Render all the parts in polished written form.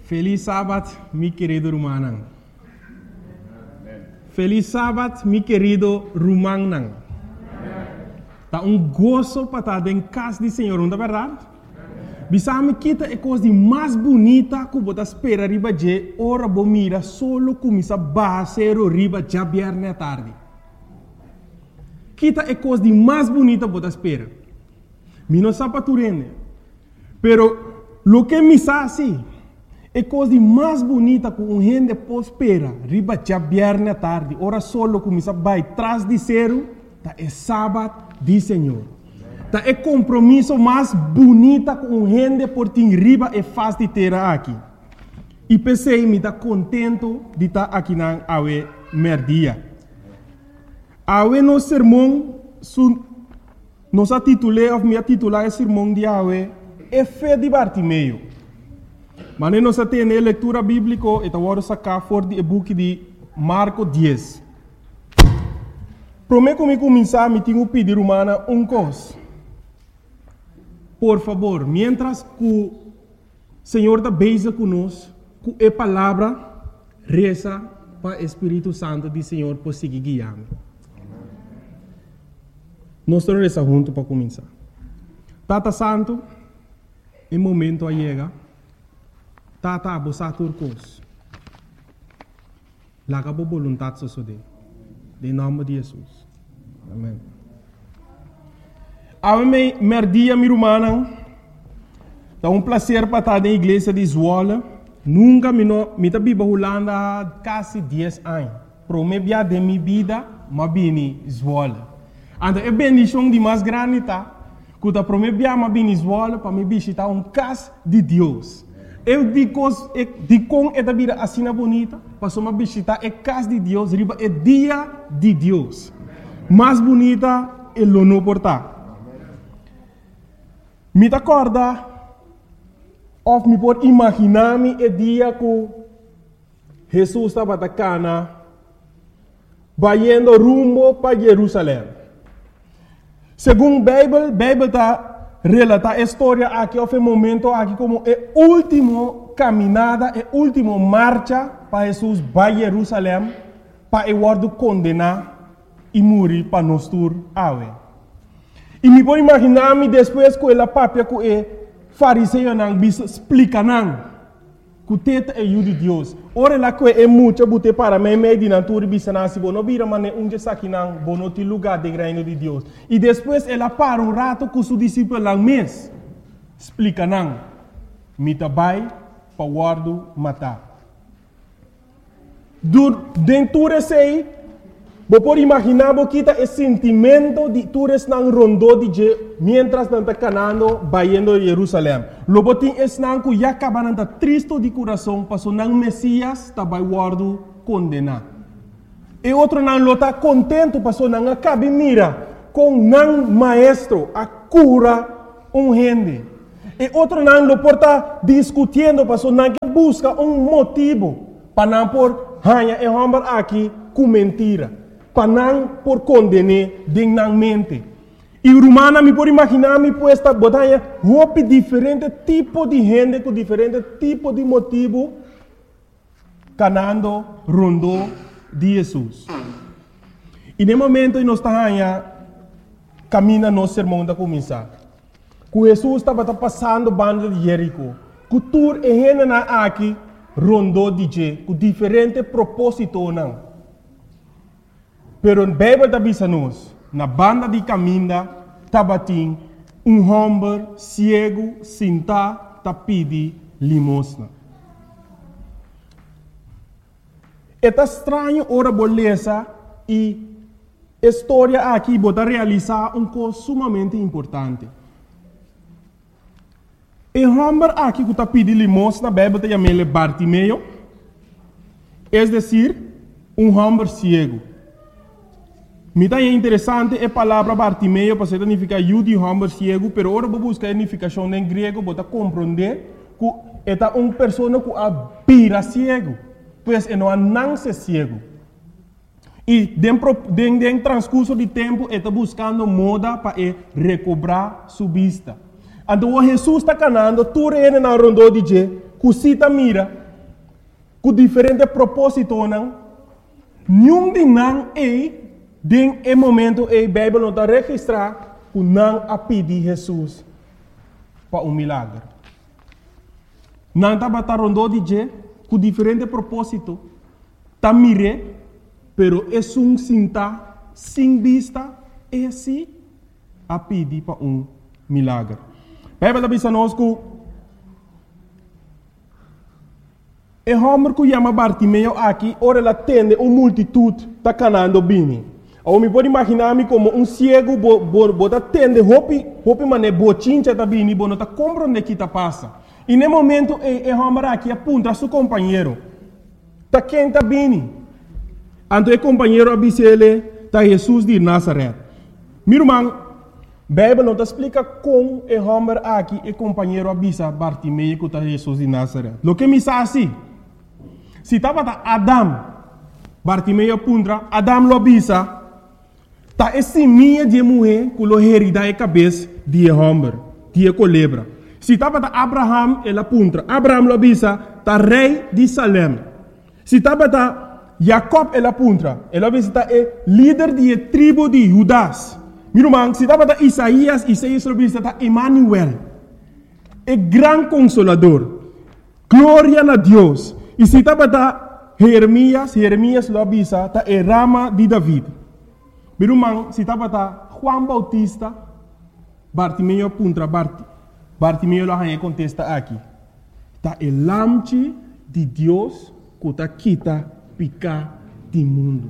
Feliz sábado, mi querido Rumanang. Feliz sábado, mi querido Rumanang. Tá gozo para estar em casa do Senhor, não é verdade? Bisame kita é coisa mais bonita que você espera riba de hora bomira solo começa basero riba já viernes à tarde. Kita é coisa mais bonita que você espera. Mi não sabe tu rende. Pero lo que me sabe é coisa mais bonita que gente pode esperar riba já viernes à tarde. Hora solo começa vai trás de zero, tá é sábado do Senhor. Tá é compromisso mais bonita com gente por ter riba e faz de ter aqui. E pensei me tá contento de estar aqui na awe merdia. Awe no sermão nos titulei of me titular sermão de awe é fé de Bartimeu. Mas nós temos leitura bíblica e agora sacar fora do book de Marcos 10. Prometo que me começar me tenho pedir humana coisa. Por favor, mientras que o Senhor está beija conosco, que a palavra reza para o Espírito Santo do Senhor por seguir guiando. Nós vamos rezar juntos para começar. Tata Santo, em momento a chega, Tata abosa turcos. Laga por vontade sosode. Em nome de Jesus. Amém. A merdia mi rumana, é prazer para estar na igreja de Zwolle. Nunca me tá biba Holanda quase 10 anos. Promebia de minha vida, mas bem Zwolle. Então é bendição de mais grande tá. Quando promebia mas bem Zwolle para me visitar casa de Deus. Eu digo com esta vida assim bonita, para me visitar a casa de Deus, riba é dia de Deus. Mais bonita é o não portar. Me acorda, ou me pode imaginar-me o dia que Jesus estava na cana, indo rumo para Jerusalém. Segundo a Bíblia está relata a história aqui, houve um momento aqui como a última caminhada, a última marcha para Jesus para Jerusalém, para o condenar e morrer para nós todos. E me pode imaginar-me depois que ela papia que o fariseu não explica não que o teta é o de Deus. Ora lá que é muito bote para mim meio de natura bisana se bono vira mas onde aqui não bono te lugar de reino de Deus. E depois ela para rato com seu discípulo lá mês explica não. Me tabai para guardo matar. Dentro desse você pode imaginar que o sentimento de todos não rondou de mientras não está canando indo a Jerusalém. Logo tem esse não que já acaba não está triste de coração, passou não Messias está vai guardo condenar. E outro não está contente, passou não acaba mira com não maestro a cura gente. E outro não lo porta discutindo, passou não que busca motivo para não por hanha e homem aqui com mentira. Para não por condenar dignamente. E Romana me pode imaginar me puesta botanha roupa diferente tipo de gente com diferente tipo de motivo canando rondo de Jesus. E no momento nós estamos caminha no sermão da começar. Que Jesus estava passando banda de Jerico. Que tur e gente na aqui rondo de je com diferente propósito não. Pero a Bíblia está dizendo na banda de caminho, tabatim, homem cego, sentado, tá pedi limosna. É estranho ora beleza e a história aqui bota realizar coisa sumamente importante. O homem aqui que tá pedi limosna, a Bíblia está chamando Bartimeu, é decir, homem cego. Me é interessante a palavra Bartimeu para significar de homem cego, pero agora vou buscar a significação em grego para compreender que é uma pessoa que vira cego, pois não nasce cego. E dentro transcurso de tempo está buscando moda para recobrar sua vista. Então Jesus está canando, tudo ele na rondo de cosita mira, com diferente propósito, não? Nenhum de não é, em momento, a Bíblia não está registrada, que não a pedir Jesus para milagre. Não está batendo de dizer, com diferente propósito, está mire, pero é cinta, sem vista, é assim, a pedir para milagre. A Bíblia diz a nós que o homem que chama Bartimeu aqui, ora ele atende uma multitude está canando bem. Eu me pode imaginar-me como cego, bota atende, hopi mané, bochincha está bem, não está compreendendo o que está passa. E no momento, o homem aqui aponta a seu companheiro. Está quem está bem. Então o companheiro avisa ele, está Jesus de Nazaré. Meu irmão, a Bíblia não explica como o homem aqui, o companheiro avisa Bartimeu que está Jesus de Nazaré. O que me diz assim? Se estava Adam, Bartimeu apunta, Adam lo avisa, está esse minha de mulher que lo herida a cabeça de homem, de culebra. Se estava Abraham, ele apunta, Abraham lo avisa, está rei de Salem. Se estava Jacob, ele apunta, ele avisa, está líder de tribo de Judas. Meu irmão, se estava Isaías lo avisa, está Emmanuel, o grande consolador. Glória a Deus. E se estava Jeremias lo avisa, está a rama de David. Meu irmão, se estava Juan Bautista, Bartimeu apunta, Bartimeu lo contesta aqui. Está o lamche de Deus que está quita picar do mundo.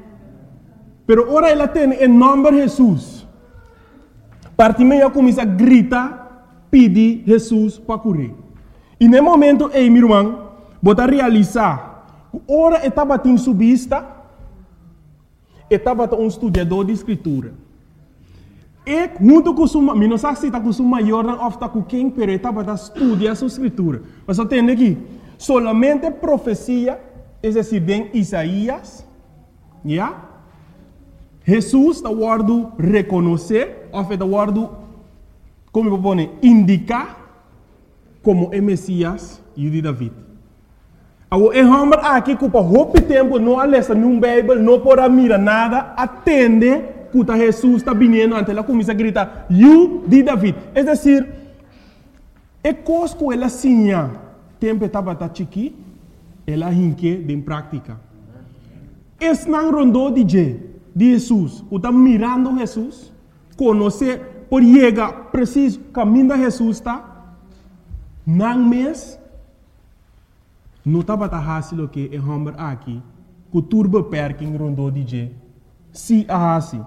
Pero ora ele tem em nome de Jesus. Bartimeu começa a gritar, pedir Jesus para curar. E no momento, meu irmão, bota realizar, ora estava em subista, estava estudador de escritura. E junto com o não sei se está com o maior ou está com quem, mas estava estudando a escritura. Mas eu tenho aqui, solamente profecia, é decir, em Isaías, yeah? Jesus está guardando reconhecer, ou está guardando, como eu vou indicar, como é Messias e de David. O homem aqui que por muito tempo não alessa num Bíblia, não pode mirar nada, atende que Jesus está vindo, antes ela começa a gritar, "You de David". É decir, é coisa que ela sinha, tempo estava chiqui, ela hinque em prática. Esse não rondou de Jesus, que está mirando Jesus, conhecer, por chegar preciso, caminho de Jesus está, não mês, não estava fácil que o homem aqui, que turbo perking rondou de se a assim.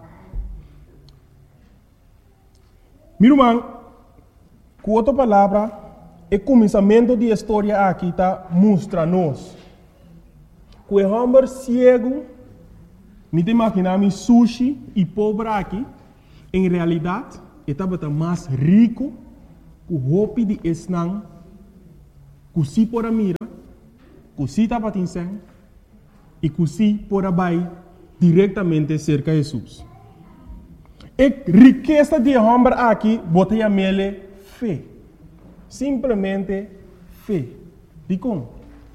Meu irmão, com outra palavra, o começamento da história aqui está mostrando-nos que o homem cego, me imaginar sushi e pobre aqui, em realidade, estava mais rico que o roupa de esnang, que se por a mira, que se estava tinseng, e que se por a bai diretamente cerca de Jesus. A riqueza de homem aqui, bota a mele fé. Simplesmente fé. De como?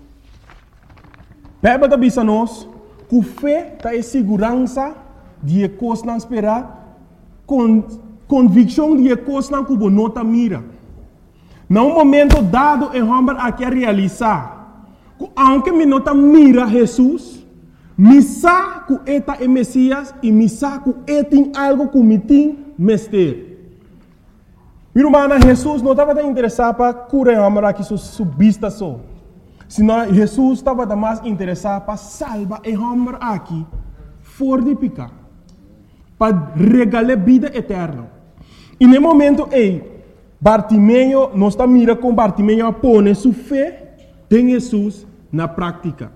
Bíblia diz a nós que fé está em segurança de coisas não esperar, convicção de coisas não que não está mira. Num momento dado, o homem aqui a realizar, que aunque me não está mira Jesus, me sabe que eta é Messias e me sabe que é tem algo que me tem mestre. Meu irmão, Jesus não estava interessado para curar o homem aqui subista só. Senão Jesus estava mais interessado para salvar o homem aqui fora de pecar, para regalar vida eterna. E no momento Bartimeu não está mirando com Bartimeu a pôr sua fé em Jesus na prática.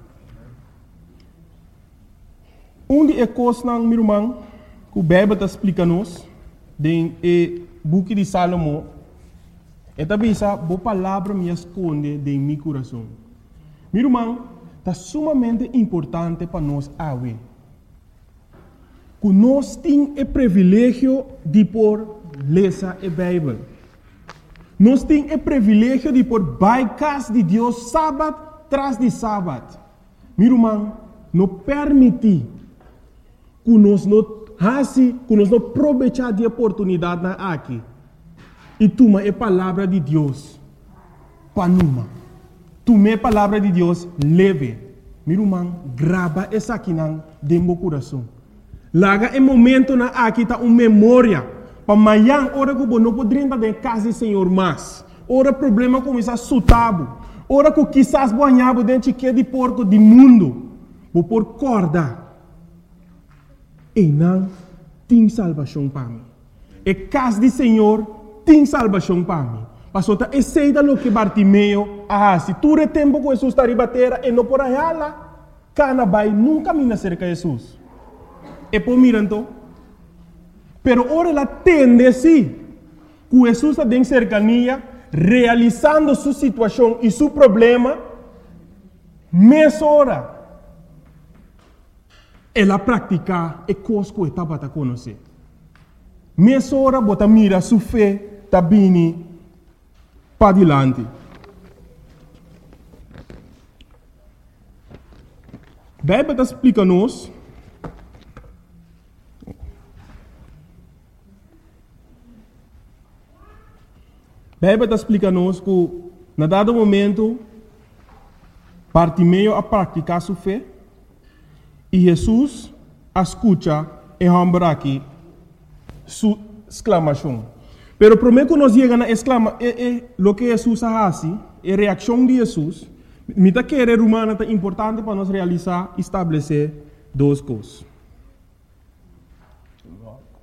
De coisas, meu irmão, que o Bíblia está explicando-nos, no book de Salomão, é também essa boa palavra me esconde em meu coração. Meu irmão, está sumamente importante para nós que nós temos o privilégio de por ler a Bíblia. Nós temos o privilégio de por bypass de Deus sábado tras de sábado. Meu irmão, não permite que nós não aproveitar de oportunidade aqui. E toma a palavra de Deus para numa. Toma a palavra de Deus leve. Meu irmão, grava essa aqui dentro do coração. Laga o momento na aqui tá uma memória. Para amanhã, hora que não poderia estar em casa do Senhor mais. Hora problema começa a sutabo. Hora que quizás banhava dentro de porco do mundo. Vou por corda. E não tem salvação para mim. E casa do Senhor tem salvação para mim. Pastor, aceita o que Bartimeu se tu é tempo que Jesus está ribatera e não por aí lá, cana vai nunca me cerca de Jesus. E por mirando, pero ora ela tende sim, que Jesus está em cercania, realizando sua situação e seu problema, mais hora. Ela pratica e coisa que estava a conhecer. Mais hora, bota mira sua fé, está bem para adiante. A Bíblia explica-nos que, na dado momento, Bartimeu a praticar sua fé e Jesus escuta e rambra aqui sua exclamação. Pero primeiro que nós chegamos a exclamar, o que Jesus faz, a reação de Jesus, me está querendo humana é importante para nós realizar e estabelecer duas coisas.